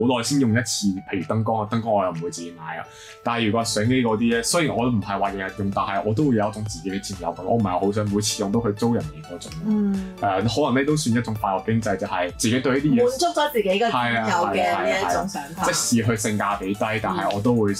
好耐先用一次，譬如燈光我又唔會自己買啊。但係如果相機嗰啲咧，雖然我都唔係話日日用，但係我都會有一種自己嘅佔有感。我唔係好想每次用都去租人哋嗰種。可能呢都算一種快樂經濟，就係自己對呢啲嘢滿足咗自己嘅佔有嘅呢一種想法。 即使佢性價比低，但係我都會